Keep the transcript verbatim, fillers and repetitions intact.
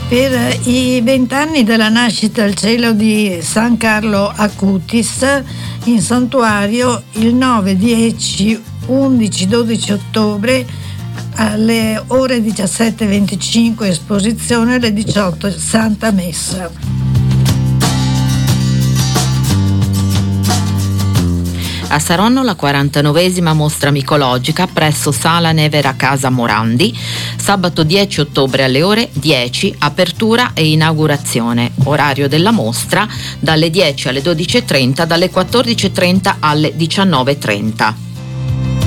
Per i vent'anni dalla nascita al cielo di San Carlo Acutis, in santuario il nove, dieci, undici, dodici ottobre alle ore diciassette e venticinque esposizione, alle diciotto Santa Messa. A Saronno la quarantanovesima mostra micologica presso Sala Nevera Casa Morandi, sabato dieci ottobre alle ore dieci, apertura e inaugurazione. Orario della mostra dalle dieci alle dodici e trenta, dalle quattordici e trenta alle diciannove e trenta.